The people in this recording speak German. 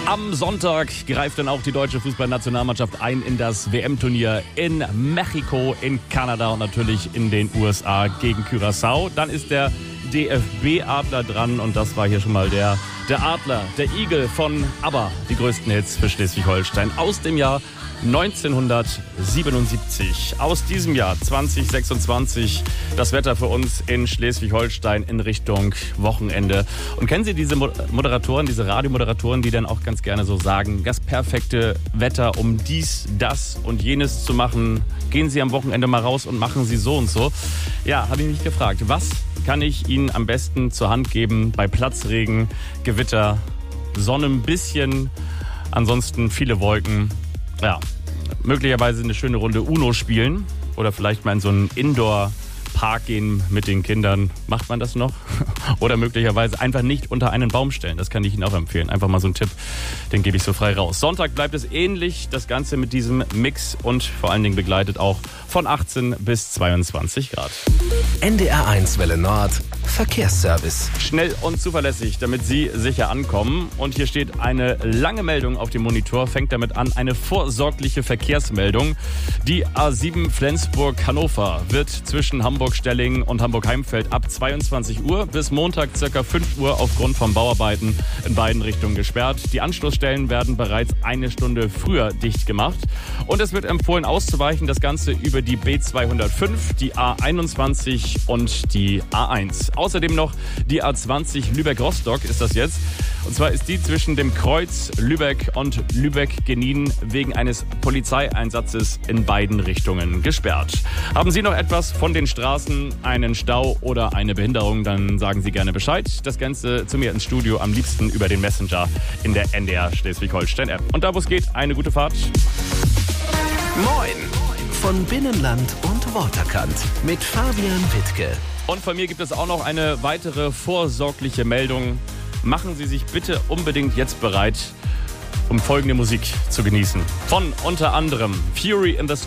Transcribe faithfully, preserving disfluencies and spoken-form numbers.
Am Sonntag greift dann auch die deutsche Fußballnationalmannschaft ein in das W M-Turnier in Mexiko, in Kanada und natürlich in den U S A gegen Curaçao. Dann ist der D F B-Adler dran und das war hier schon mal der, der Adler, der Igel von ABBA. Die größten Hits für Schleswig-Holstein aus dem Jahr neunzehnhundertsiebenundsiebzig. Aus diesem Jahr zwanzig sechsundzwanzig das Wetter für uns in Schleswig-Holstein in Richtung Wochenende. Und kennen Sie diese Moderatoren, diese Radiomoderatoren, die dann auch ganz gerne so sagen, das perfekte Wetter, um dies, das und jenes zu machen. Gehen Sie am Wochenende mal raus und machen Sie so und so. Ja, habe ich mich gefragt, was kann ich Ihnen am besten zur Hand geben bei Platzregen, Gewitter, Sonne ein bisschen, ansonsten viele Wolken. Ja, möglicherweise eine schöne Runde Uno spielen oder vielleicht mal in so einen Indoor-Park gehen mit den Kindern. Macht man das noch? Oder möglicherweise einfach nicht unter einen Baum stellen. Das kann ich Ihnen auch empfehlen. Einfach mal so einen Tipp, den gebe ich so frei raus. Sonntag bleibt es ähnlich, das Ganze mit diesem Mix und vor allen Dingen begleitet auch von achtzehn bis zweiundzwanzig Grad. N D R eins Welle Nord Verkehrsservice. Schnell und zuverlässig, damit Sie sicher ankommen. Und hier steht eine lange Meldung auf dem Monitor, fängt damit an, eine vorsorgliche Verkehrsmeldung. Die A sieben Flensburg-Hannover wird zwischen Hamburg-Stellingen und Hamburg-Heimfeld ab zweiundzwanzig Uhr bis Montag ca. fünf Uhr aufgrund von Bauarbeiten in beiden Richtungen gesperrt. Die Anschlussstellen werden bereits eine Stunde früher dicht gemacht. Und es wird empfohlen, auszuweichen, das Ganze über die B zweihundertfünf, die A einundzwanzig und die A eins. Außerdem noch die A zwanzig Lübeck-Rostock ist das jetzt. Und zwar ist die zwischen dem Kreuz Lübeck und Lübeck-Genin wegen eines Polizeieinsatzes in beiden Richtungen gesperrt. Haben Sie noch etwas von den Straßen, einen Stau oder eine Behinderung, dann sagen Sie gerne Bescheid. Das Ganze zu mir ins Studio, am liebsten über den Messenger in der N D R Schleswig-Holstein-App. Und da, wo es geht, eine gute Fahrt. Moin! Von Binnenland und Waterkant mit Fabian Wittke. Und von mir gibt es auch noch eine weitere vorsorgliche Meldung. Machen Sie sich bitte unbedingt jetzt bereit, um folgende Musik zu genießen. Von unter anderem Fury in the Slaughter.